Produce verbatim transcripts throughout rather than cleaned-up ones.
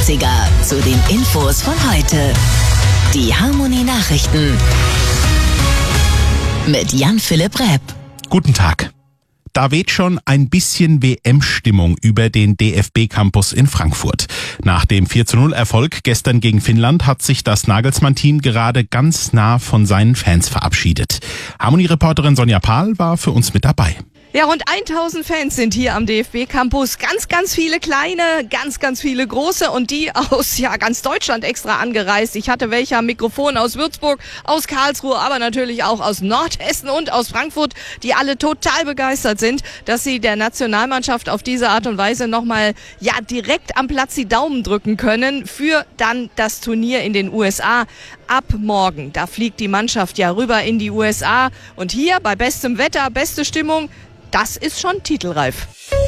achtziger zu den Infos von heute. Die Harmony Nachrichten mit Jan-Philipp Räpp. Guten Tag. Da weht schon ein bisschen W M-Stimmung über den D F B-Campus in Frankfurt. Nach dem vier zu null Erfolg gestern gegen Finnland hat sich das Nagelsmann-Team gerade ganz nah von seinen Fans verabschiedet. Harmony-Reporterin Sonja Pahl war für uns mit dabei. Ja, rund tausend Fans sind hier am D F B-Campus. Ganz, ganz viele kleine, ganz, ganz viele große und die aus ja ganz Deutschland extra angereist. Ich hatte welche am Mikrofon aus Würzburg, aus Karlsruhe, aber natürlich auch aus Nordhessen und aus Frankfurt, die alle total begeistert sind, dass sie der Nationalmannschaft auf diese Art und Weise nochmal ja direkt am Platz die Daumen drücken können für dann das Turnier in den U S A. Ab morgen, da fliegt die Mannschaft ja rüber in die U S A und hier bei bestem Wetter, beste Stimmung, das ist schon titelreif.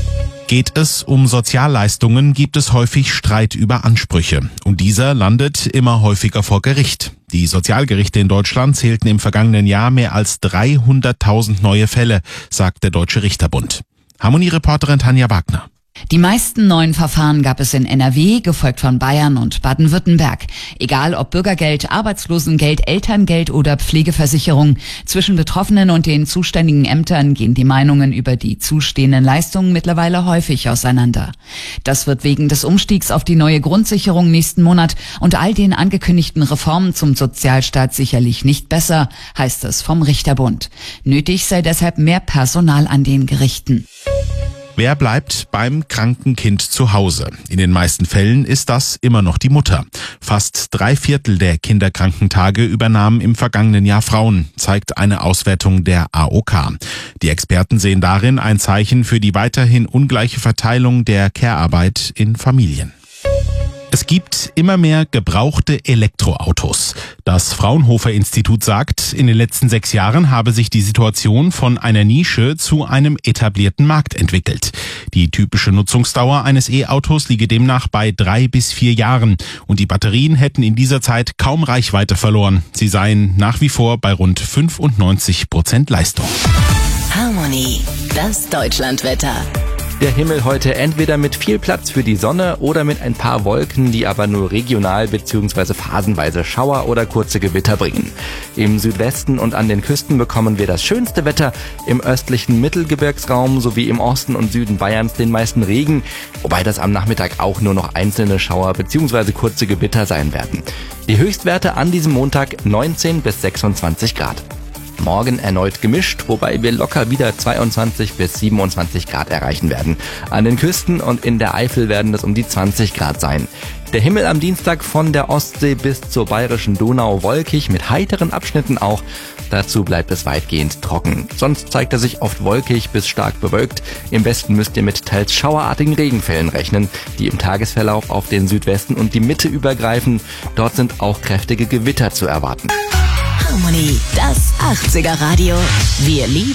Geht es um Sozialleistungen, gibt es häufig Streit über Ansprüche. Und dieser landet immer häufiger vor Gericht. Die Sozialgerichte in Deutschland zählten im vergangenen Jahr mehr als dreihunderttausend neue Fälle, sagt der Deutsche Richterbund. Harmony-Reporterin Tanja Wagner. Die meisten neuen Verfahren gab es in N R W, gefolgt von Bayern und Baden-Württemberg. Egal ob Bürgergeld, Arbeitslosengeld, Elterngeld oder Pflegeversicherung. Zwischen Betroffenen und den zuständigen Ämtern gehen die Meinungen über die zustehenden Leistungen mittlerweile häufig auseinander. Das wird wegen des Umstiegs auf die neue Grundsicherung nächsten Monat und all den angekündigten Reformen zum Sozialstaat sicherlich nicht besser, heißt es vom Richterbund. Nötig sei deshalb mehr Personal an den Gerichten. Wer bleibt beim kranken Kind zu Hause? In den meisten Fällen ist das immer noch die Mutter. Fast drei Viertel der Kinderkrankentage übernahmen im vergangenen Jahr Frauen, zeigt eine Auswertung der A O K. Die Experten sehen darin ein Zeichen für die weiterhin ungleiche Verteilung der Care-Arbeit in Familien. Es gibt immer mehr gebrauchte Elektroautos. Das Fraunhofer-Institut sagt, in den letzten sechs Jahren habe sich die Situation von einer Nische zu einem etablierten Markt entwickelt. Die typische Nutzungsdauer eines E-Autos liege demnach bei drei bis vier Jahren und die Batterien hätten in dieser Zeit kaum Reichweite verloren. Sie seien nach wie vor bei rund fünfundneunzig Prozent Leistung. Harmony, das Deutschlandwetter. Der Himmel heute entweder mit viel Platz für die Sonne oder mit ein paar Wolken, die aber nur regional bzw. phasenweise Schauer oder kurze Gewitter bringen. Im Südwesten und an den Küsten bekommen wir das schönste Wetter, im östlichen Mittelgebirgsraum sowie im Osten und Süden Bayerns den meisten Regen, wobei das am Nachmittag auch nur noch einzelne Schauer bzw. kurze Gewitter sein werden. Die Höchstwerte an diesem Montag neunzehn bis sechsundzwanzig Grad. Morgen erneut gemischt, wobei wir locker wieder zweiundzwanzig bis siebenundzwanzig Grad erreichen werden. An den Küsten und in der Eifel werden es um die zwanzig Grad sein. Der Himmel am Dienstag von der Ostsee bis zur bayerischen Donau wolkig, mit heiteren Abschnitten auch. Dazu bleibt es weitgehend trocken. Sonst zeigt er sich oft wolkig bis stark bewölkt. Im Westen müsst ihr mit teils schauerartigen Regenfällen rechnen, die im Tagesverlauf auf den Südwesten und die Mitte übergreifen. Dort sind auch kräftige Gewitter zu erwarten. Harmony, das achtziger Radio. Wir lieben